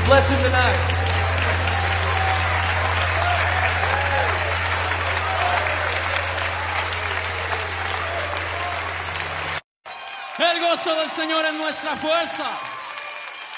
bless him tonight. El gozo del Señor es nuestra fuerza.